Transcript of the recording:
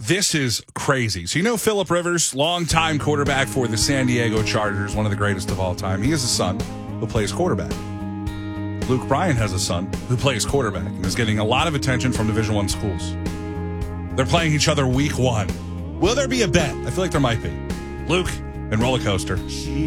This is crazy. So you know Phillip Rivers, longtime quarterback for the San Diego Chargers, one of the greatest of all time. He has a son who plays quarterback. Luke Bryan has a son who plays quarterback and is getting a lot of attention from Division I schools. They're playing each other week 1. Will there be a bet? I feel like there might be. Luke and roller coaster.